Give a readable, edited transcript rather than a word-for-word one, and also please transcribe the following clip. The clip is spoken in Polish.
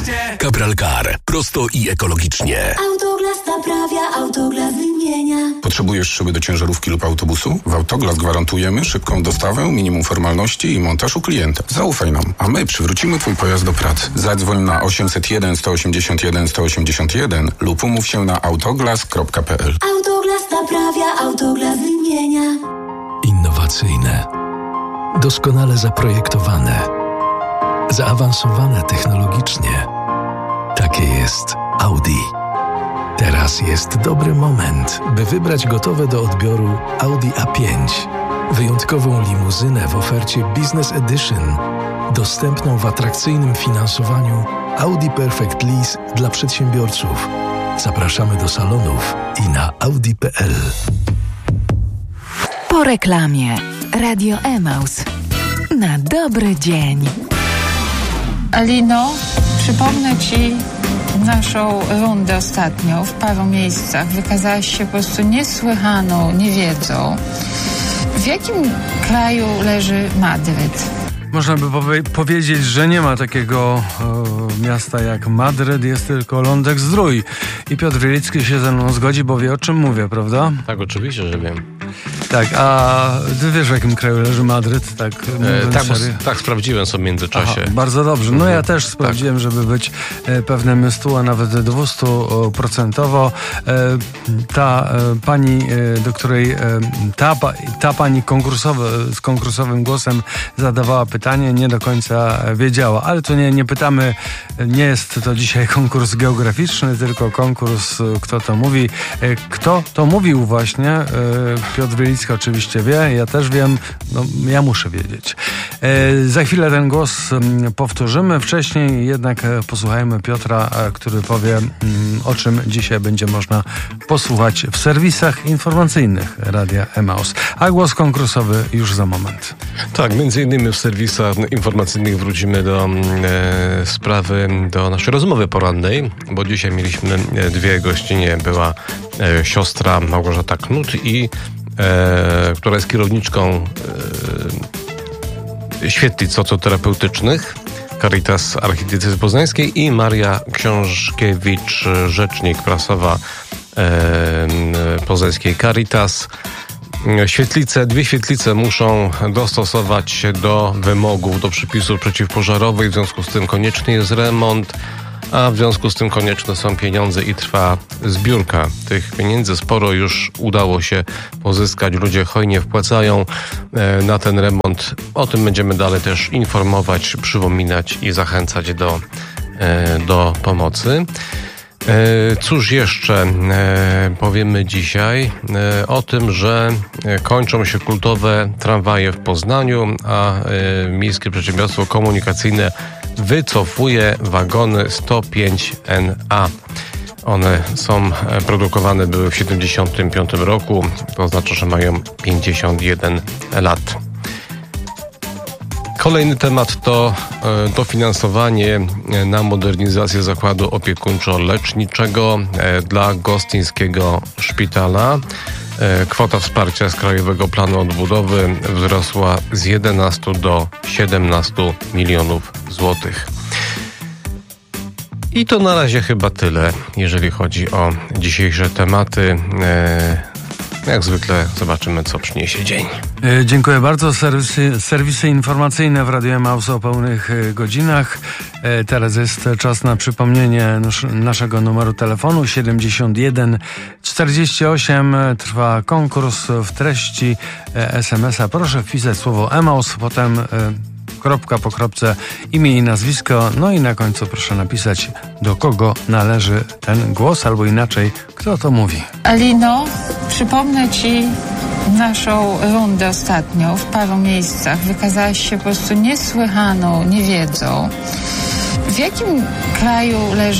Capital Car. Prosto i ekologicznie. Autoglas naprawia, Autoglas wymienia. Potrzebujesz szyby do ciężarówki lub autobusu? W Autoglas gwarantujemy szybką dostawę, minimum formalności i montaż u klienta. Zaufaj nam, a my przywrócimy Twój pojazd do pracy. Zadzwoń na 801 181 181 lub umów się na autoglas.pl. Autoglas naprawia, Autoglas wymienia. Innowacyjne. Doskonale zaprojektowane. Zaawansowane technologicznie. Takie jest Audi. Teraz jest dobry moment, by wybrać gotowe do odbioru Audi A5. Wyjątkową limuzynę w ofercie Business Edition. Dostępną w atrakcyjnym finansowaniu Audi Perfect Lease dla przedsiębiorców. Zapraszamy do salonów i na audi.pl. Po reklamie. Radio Emaus. Na dobry dzień. Alino, przypomnę Ci naszą rundę ostatnią. W paru miejscach wykazałaś się po prostu niesłychaną niewiedzą. W jakim kraju leży Madryt? Można by powiedzieć, że nie ma takiego miasta jak Madryt, jest tylko Lądek-Zdrój. I Piotr Wielicki się ze mną zgodzi, bo wie, o czym mówię, prawda? Tak, oczywiście, że wiem. Tak, a ty wiesz, w jakim kraju leży Madryt? Tak, sprawdziłem sobie w międzyczasie. Aha, bardzo dobrze. No ja też sprawdziłem, żeby być pewnym 100, a nawet 200%. Ta pani, do której ta pani z konkursowym głosem zadawała pytanie, nie do końca wiedziała. Ale tu nie pytamy, nie jest to dzisiaj konkurs geograficzny, tylko konkurs Kto to mówi. Kto to mówił właśnie? Piotr Wielicki oczywiście wie, ja też wiem, no ja muszę wiedzieć. Za chwilę ten głos powtórzymy, wcześniej jednak posłuchajmy Piotra, który powie, o czym dzisiaj będzie można posłuchać w serwisach informacyjnych Radia Emaus. A głos konkursowy już za moment. Tak, między innymi w serwisach informacyjnych wrócimy do sprawy, do naszej rozmowy porannej, bo dzisiaj mieliśmy dwie gościnie. Była siostra Małgorzata Knut która jest kierowniczką świetlic socjoterapeutycznych Caritas Archidiecezji Poznańskiej i Maria Książkiewicz, rzecznik prasowa poznańskiej Caritas. Dwie świetlice muszą dostosować się do wymogów, do przepisów przeciwpożarowych, w związku z tym konieczny jest remont, a w związku z tym konieczne są pieniądze i trwa zbiórka. Tych pieniędzy sporo już udało się pozyskać. Ludzie hojnie wpłacają na ten remont. O tym będziemy dalej też informować, przypominać i zachęcać do pomocy. Cóż jeszcze powiemy dzisiaj? O tym, że kończą się kultowe tramwaje w Poznaniu, a Miejskie Przedsiębiorstwo Komunikacyjne wycofuje wagony 105NA. One są produkowane były w 1975 roku, to oznacza, że mają 51 lat. Kolejny temat to dofinansowanie na modernizację zakładu opiekuńczo-leczniczego dla Gostyńskiego Szpitala. Kwota wsparcia z Krajowego Planu Odbudowy wzrosła z 11 do 17 milionów złotych. I to na razie chyba tyle, jeżeli chodzi o dzisiejsze tematy. Jak zwykle zobaczymy, co przyniesie dzień. Dziękuję bardzo. Serwisy informacyjne w Radio Emaus o pełnych godzinach. Teraz jest czas na przypomnienie naszego numeru telefonu 71 48. Trwa konkurs. W treści SMS-a proszę wpisać słowo Emaus, potem kropka po kropce, imię i nazwisko, no i na końcu proszę napisać, do kogo należy ten głos, albo inaczej, kto to mówi. Alino, przypomnę Ci naszą rundę ostatnią. W paru miejscach wykazałaś się po prostu niesłychaną niewiedzą. W jakim kraju leży